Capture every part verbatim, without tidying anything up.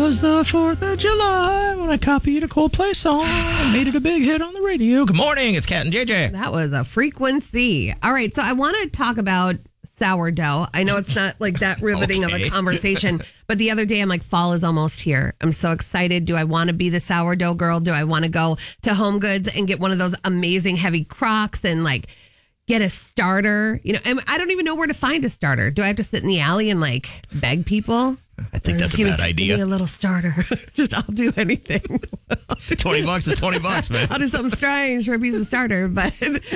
was the fourth of July when I copied a Coldplay song and made it a big hit on the radio. Good morning, it's Cat and J J. That was a frequency. All right, so I want to talk about sourdough. I know it's not like that riveting okay. of a conversation, but the other day I'm like, fall is almost here. I'm so excited. Do I want to be the sourdough girl? Do I want to go to Home Goods and get one of those amazing heavy Crocs and like get a starter? You know, and I don't even know where to find a starter. Do I have to sit in the alley and like beg people? I think that's a bad me, idea. Give me a little starter. Just I'll do anything. twenty bucks is twenty bucks, man. I'll do something strange for a piece of starter. But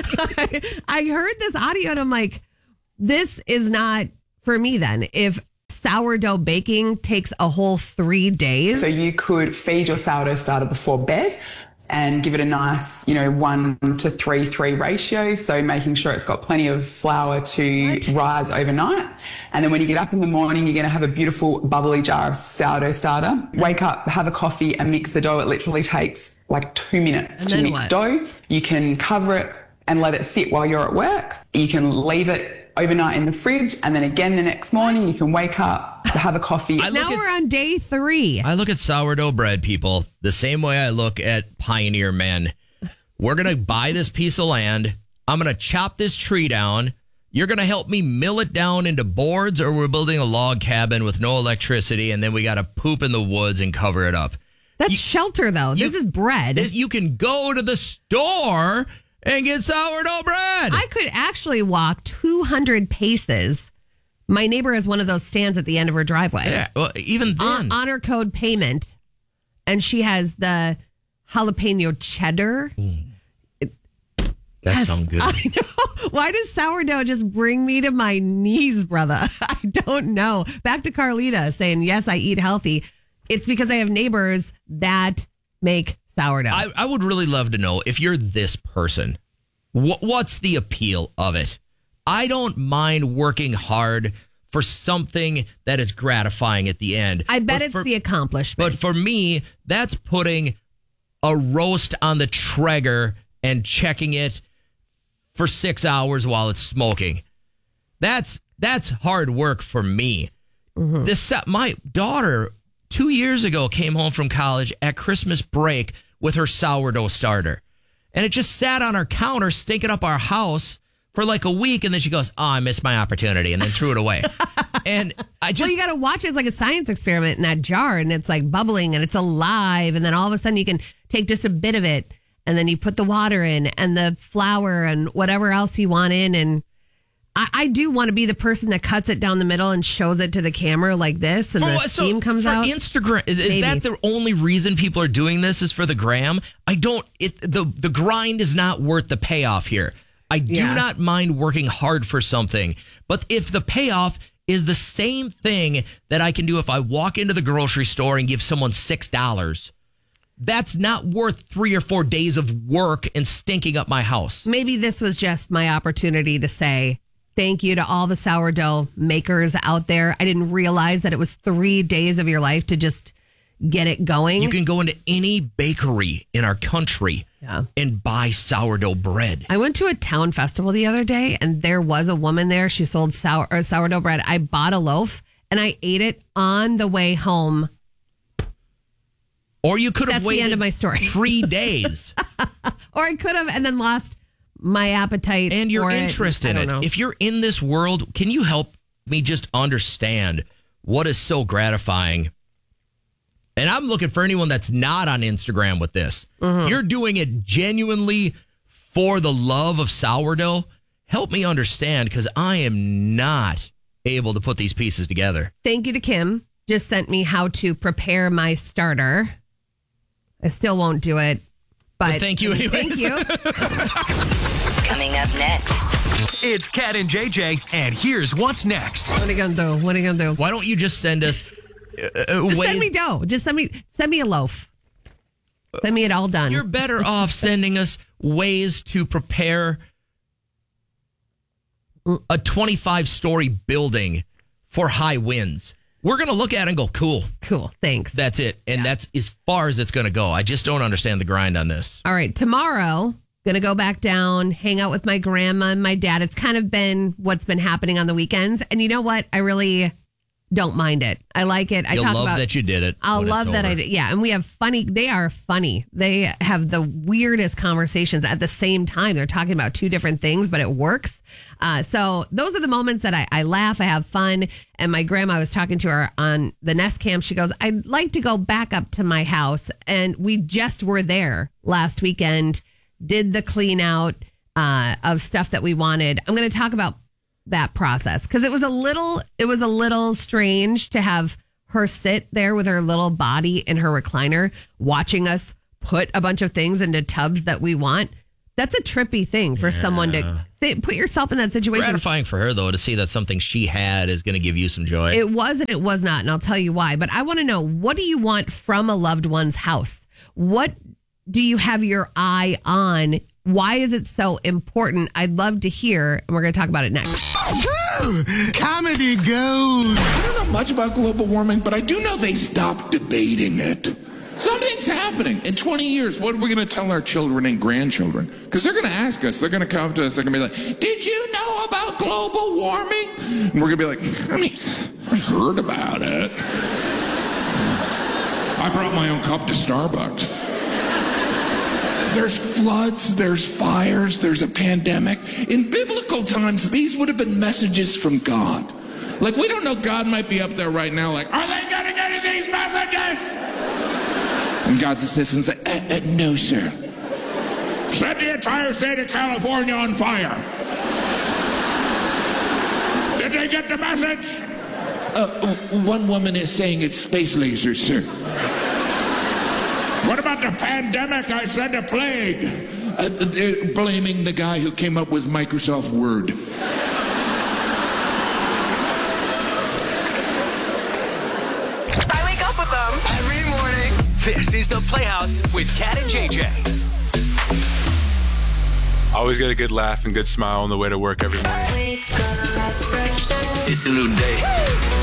I, I heard this audio and I'm like, this is not for me then. If sourdough baking takes a whole three days. So you could feed your sourdough starter before bed and give it a nice, you know, one to three, three ratio. So making sure it's got plenty of flour to what? rise overnight. And then when you get up in the morning, you're going to have a beautiful bubbly jar of sourdough starter. Wake up, have a coffee and mix the dough. It literally takes like two minutes and to mix what? dough. You can cover it and let it sit while you're at work. You can leave it overnight in the fridge, and then again the next morning what? you can wake up, have a coffee. I now we're on day three. I look at sourdough bread, people, the same way I look at Pioneer Men. We're going to buy this piece of land. I'm going to chop this tree down. You're going to help me mill it down into boards, or we're building a log cabin with no electricity, and then we got to poop in the woods and cover it up. That's you, shelter, though. You, this is bread. This, you can go to the store and get sourdough bread. I could actually walk two hundred paces. My neighbor has one of those stands at the end of her driveway. Yeah, well, even then. On, honor code payment. And she has the jalapeno cheddar. Mm. It, that yes, sounds good. I know. Why does sourdough just bring me to my knees, brother? I don't know. Back to Carlita saying, yes, I eat healthy. It's because I have neighbors that make sourdough. I, I would really love to know if you're this person, wh- what's the appeal of it? I don't mind working hard for something that is gratifying at the end. I bet but it's for, the accomplishment. But for me, that's putting a roast on the Traeger and checking it for six hours while it's smoking. That's that's hard work for me. Mm-hmm. This my daughter two years ago came home from college at Christmas break with her sourdough starter. And it just sat on our counter, stinking up our house for like a week. And then she goes, oh, I missed my opportunity, and then threw it away. And I just... Well, you got to watch it as like a science experiment in that jar, and it's like bubbling and it's alive. And then all of a sudden you can take just a bit of it, and then you put the water in and the flour and whatever else you want in. And I, I do want to be the person that cuts it down the middle and shows it to the camera like this, and for, the so steam comes for out. Instagram, is Maybe. that the only reason people are doing this is for the gram? I don't. It the the grind is not worth the payoff here. I do Yeah. not mind working hard for something, but if the payoff is the same thing that I can do if I walk into the grocery store and give someone six dollars, that's not worth three or four days of work and stinking up my house. Maybe this was just my opportunity to say thank you to all the sourdough makers out there. I didn't realize that it was three days of your life to just get it going. You can go into any bakery in our country yeah. and buy sourdough bread. I went to a town festival the other day, and there was a woman there. She sold sour or sourdough bread. I bought a loaf, and I ate it on the way home. Or you could have That's waited the end of my story. three days. Or I could have, and then lost my appetite. And you're for interested it. in it. Know. If you're in this world, can you help me just understand what is so gratifying? And I'm looking for anyone that's not on Instagram with this. Mm-hmm. You're doing it genuinely for the love of sourdough. Help me understand, because I am not able to put these pieces together. Thank you to Kim. Just sent me how to prepare my starter. I still won't do it. But, but thank you anyway. Thank you. Coming up next. It's Cat and J J, and here's what's next. What are you going to do? What are you going to do? Why don't you just send us... Uh, just ways- send me dough. Just send me send me a loaf. Send me it all done. You're better off sending us ways to prepare a twenty-five story building for high winds. We're going to look at it and go, cool. Cool. Thanks. That's it. And yeah. that's as far as it's going to go. I just don't understand the grind on this. All right. Tomorrow, going to go back down, hang out with my grandma and my dad. It's kind of been what's been happening on the weekends. And you know what? I really don't mind it. I like it. I You'll talk love about that you did it. I'll when it's love that over. I did. Yeah, and we have funny. They are funny. They have the weirdest conversations at the same time. They're talking about two different things, but it works. Uh, so those are the moments that I, I laugh, I have fun. And my grandma, I was talking to her on the Nest Camp. She goes, I'd like to go back up to my house. And we just were there last weekend, did the clean out uh, of stuff that we wanted. I'm going to talk about that process because it was a little, it was a little strange to have her sit there with her little body in her recliner, watching us put a bunch of things into tubs that we want. That's a trippy thing for yeah. someone to th- put yourself in that situation. Gratifying for her, though, to see that something she had is going to give you some joy. It was and it was not, and I'll tell you why. But I want to know, what do you want from a loved one's house? What do you have your eye on? Why is it so important? I'd love to hear, and we're going to talk about it next. Comedy goes. I don't know much about global warming, but I do know they stopped debating it. Something's happening. In twenty years, what are we going to tell our children and grandchildren? Because they're going to ask us. They're going to come to us. They're going to be like, did you know about global warming? And we're going to be like, I mean, I heard about it. I brought my own cup to Starbucks. There's floods, there's fires, there's a pandemic. In biblical times, these would have been messages from God. Like, we don't know, God might be up there right now like, are they getting any of these messages? And God's assistant's like, uh, uh, no, sir. Set the entire state of California on fire. Did they get the message? Uh, one woman is saying it's space lasers, sir. What about the pandemic? I said a plague. Uh, they're blaming the guy who came up with Microsoft Word. I wake up with them every morning. This is The Playhouse with Kat and J J. Always get a good laugh and good smile on the way to work every morning. It's a new day.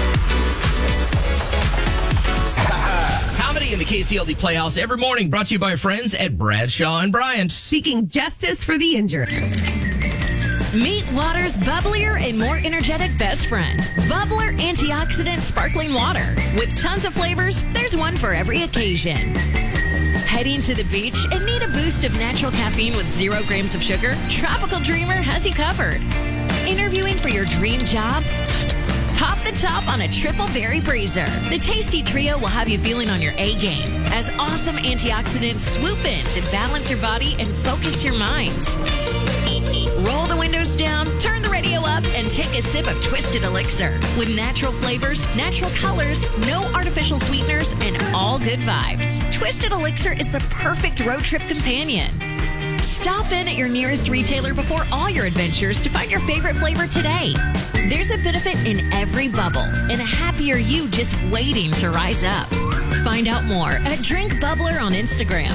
In the K C L D Playhouse every morning, brought to you by our friends at Bradshaw and Bryant. Seeking justice for the injured. Meet water's bubblier and more energetic best friend, Bubbler Antioxidant Sparkling Water. With tons of flavors, there's one for every occasion. Heading to the beach and need a boost of natural caffeine with zero grams of sugar? Tropical Dreamer has you covered. Interviewing for your dream job? Pop the top on a triple berry breezer. The tasty trio will have you feeling on your A game as awesome antioxidants swoop in to balance your body and focus your mind. Roll the windows down, turn the radio up, and take a sip of Twisted Elixir. With natural flavors, natural colors, no artificial sweeteners, and all good vibes. Twisted Elixir is the perfect road trip companion. Stop in at your nearest retailer before all your adventures to find your favorite flavor today. There's a benefit in every bubble and a happier you just waiting to rise up. Find out more at Drink Bubbler on Instagram.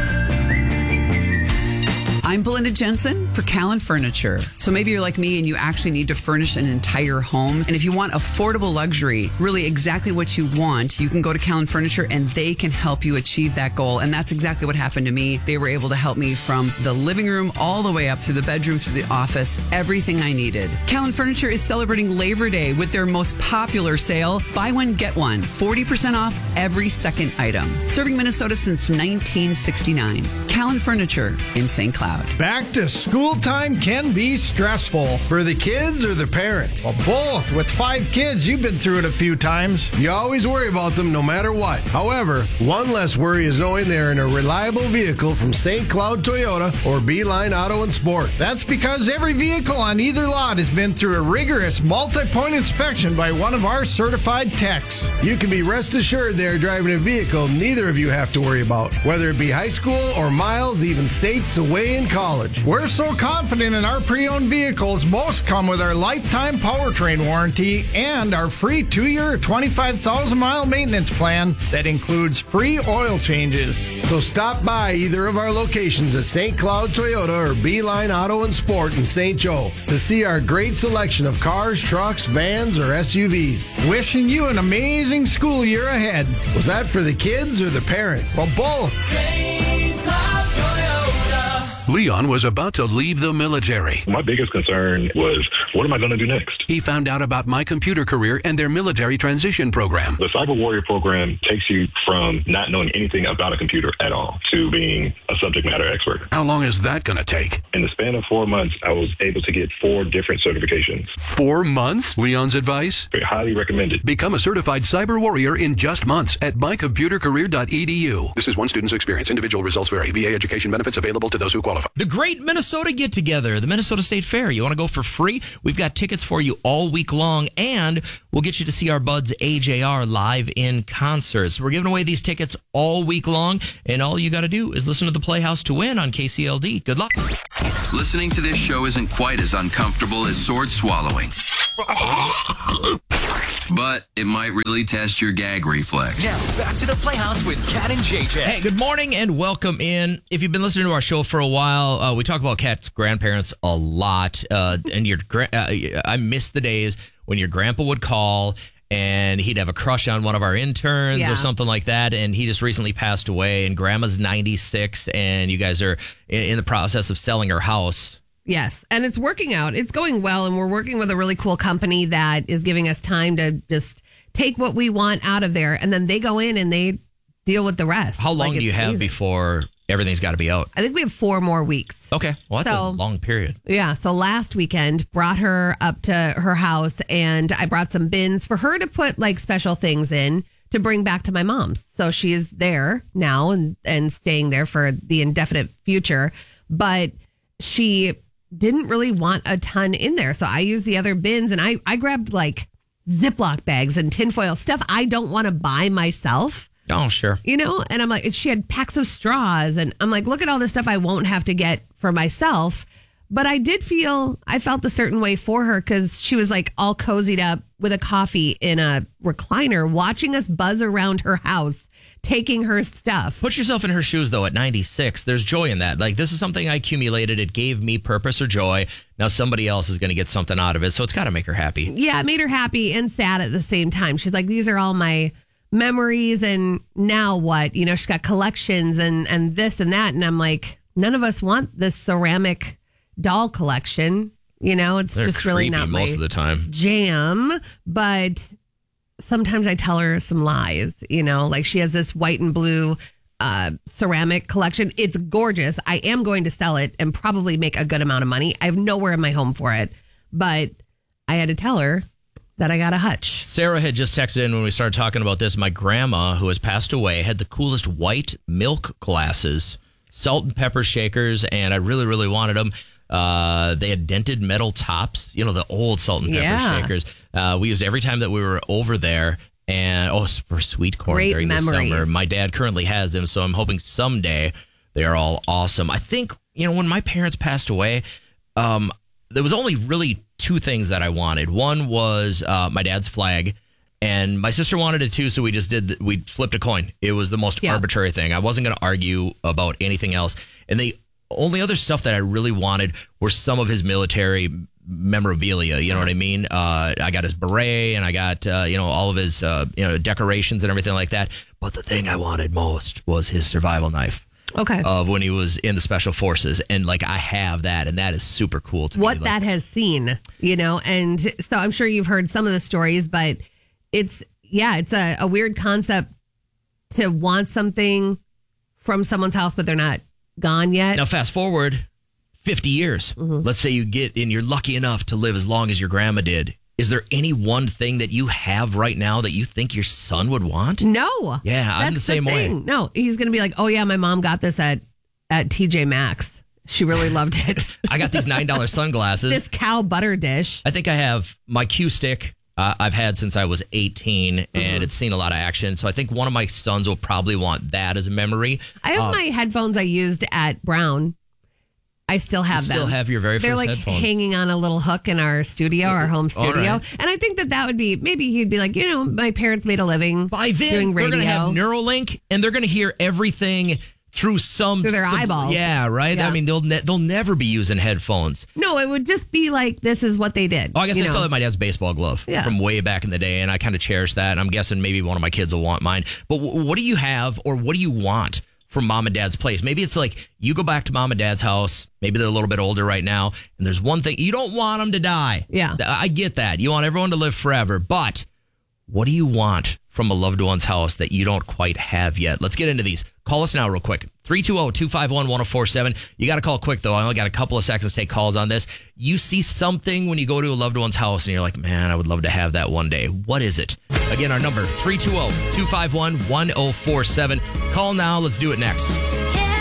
I'm Belinda Jensen for Callan Furniture. So maybe you're like me and you actually need to furnish an entire home. And if you want affordable luxury, really exactly what you want, you can go to Callan Furniture and they can help you achieve that goal. And that's exactly what happened to me. They were able to help me from the living room all the way up through the bedroom, through the office, everything I needed. Callan Furniture is celebrating Labor Day with their most popular sale, buy one, get one, forty percent off every second item. Serving Minnesota since nineteen sixty-nine. Callan Furniture in Saint Cloud. Back to school time can be stressful. For the kids or the parents? Well, both. With five kids, you've been through it a few times. You always worry about them no matter what. However, one less worry is knowing they're in a reliable vehicle from Saint Cloud Toyota or Beeline Auto and Sport. That's because every vehicle on either lot has been through a rigorous multi-point inspection by one of our certified techs. You can be rest assured they're driving a vehicle neither of you have to worry about, whether it be high school or miles, even states away in college. We're so confident in our pre-owned vehicles, most come with our lifetime powertrain warranty and our free two-year, twenty-five thousand mile maintenance plan that includes free oil changes. So stop by either of our locations at Saint Cloud Toyota or Beeline Auto and Sport in Saint Joe to see our great selection of cars, trucks, vans, or S U Vs. Wishing you an amazing school year ahead. Was that for the kids or the parents? Well, both. Saint Cloud Toyota. Leon was about to leave the military. My biggest concern was, what am I going to do next? He found out about My Computer Career and their military transition program. The Cyber Warrior program takes you from not knowing anything about a computer at all to being a subject matter expert. How long is that going to take? In the span of four months, I was able to get four different certifications. Four months? Leon's advice? Very highly recommended. Become a certified cyber warrior in just months at my computer career dot e d u. This is one student's experience. Individual results vary. V A education benefits available to those who qualify. The Great Minnesota Get Together, the Minnesota State Fair. You want to go for free? We've got tickets for you all week long, and we'll get you to see our buds A J R live in concert. So we're giving away these tickets all week long, and all you got to do is listen to the Playhouse to win on K C L D. Good luck. Listening to this show isn't quite as uncomfortable as sword swallowing. But it might really test your gag reflex. Now, back to the Playhouse with Kat and J J. Hey, good morning and welcome in. If you've been listening to our show for a while, uh, we talk about Kat's grandparents a lot. Uh, and your gra- uh, I miss the days when your grandpa would call and he'd have a crush on one of our interns Yeah. or something like that. And he just recently passed away, and grandma's ninety-six, and you guys are in, in the process of selling her house. Yes, and it's working out. It's going well, and we're working with a really cool company that is giving us time to just take what we want out of there, and then they go in and they deal with the rest. How long Like, do you it's have amazing. before everything's got to be out? I think we have four more weeks. Okay, well, that's So- a long period. Yeah, so last weekend brought her up to her house, and I brought some bins for her to put like special things in to bring back to my mom's. So she is there now and, and staying there for the indefinite future, but she didn't really want a ton in there. So I used the other bins, and I, I grabbed like Ziploc bags and tinfoil stuff I don't want to buy myself. Oh, sure. You know, and I'm like, she had packs of straws, and I'm like, look at all this stuff I won't have to get for myself. But I did feel, I felt a certain way for her because she was like all cozied up with a coffee in a recliner, watching us buzz around her house, taking her stuff. Put yourself in her shoes, though, at ninety-six. There's joy in that. Like, this is something I accumulated. It gave me purpose or joy. Now somebody else is going to get something out of it. So it's got to make her happy. Yeah, it made her happy and sad at the same time. She's like, these are all my memories, and now what? You know, she's got collections and, and this and that. And I'm like, none of us want this ceramic doll collection. You know, it's They're just really creepy not my most of the time. jam. But sometimes I tell her some lies, you know, like she has this white and blue uh, ceramic collection. It's gorgeous. I am going to sell it and probably make a good amount of money. I have nowhere in my home for it, but I had to tell her that I got a hutch. Sarah had just texted in when we started talking about this. My grandma, who has passed away, had the coolest white milk glasses, salt and pepper shakers, and I really, really wanted them. Uh, they had dented metal tops, you know, the old salt and pepper Yeah. shakers. Uh, we used every time that we were over there. And, oh, for sweet corn Great during memories. the summer. My dad currently has them, so I'm hoping someday they are all awesome. I think, you know, when my parents passed away, um, there was only really two things that I wanted. One was uh, my dad's flag, and my sister wanted it too, so we just did, the, we flipped a coin. It was the most Yeah. arbitrary thing. I wasn't going to argue about anything else. And the only other stuff that I really wanted were some of his military memorabilia. You know what I mean? Uh, I got his beret, and I got, uh, you know, all of his, uh, you know, decorations and everything like that. But the thing I wanted most was his survival knife. Okay. Of when he was in the special forces. And like, I have that, and that is super cool to What me. Like, that has seen, you know, and so I'm sure you've heard some of the stories, but it's, yeah, it's a, a weird concept to want something from someone's house, but they're not gone yet. Now, fast forward fifty years. Mm-hmm. Let's say you get, and you're lucky enough to live as long as your grandma did. Is there any one thing that you have right now that you think your son would want? No. Yeah, I'm That's the same way. thing. No, he's going to be like, oh, yeah, my mom got this at, at T J Maxx. She really loved it. I got these nine dollar sunglasses. This cow butter dish. I think I have my Q stick. Uh, I've had since I was eighteen, and Mm-hmm. it's seen a lot of action. So I think one of my sons will probably want that as a memory. I have Uh, my headphones I used at Brown. I still have You them. still have your very They're first like headphones. hanging on a little hook in our studio, our home All studio. right. And I think that that would be, maybe he'd be like, you know, my parents made a living By then, doing they're radio. going to have Neuralink, and they're going to hear everything through some Through their some- eyeballs. Yeah, right. Yeah. I mean, they'll ne- they'll never be using headphones. No, it would just be like, this is what they did. Oh, I guess you I know? saw that my dad's baseball glove Yeah. from way back in the day, and I kind of cherish that. And I'm guessing maybe one of my kids will want mine. But w- what do you have, or what do you want from mom and dad's place. Maybe it's like you go back to mom and dad's house. Maybe they're a little bit older right now. And there's one thing, you don't want them to die. Yeah. I get that. You want everyone to live forever. But what do you want from a loved one's house that you don't quite have yet? Let's get into these. Call us now real quick. three two zero, two five one, one zero four seven. You got to call quick, though. I only got a couple of seconds to take calls on this. You see something when you go to a loved one's house and you're like, man, I would love to have that one day. What is it? Again, our number, three two zero, two five one, one zero four seven. Call now. Let's do it next.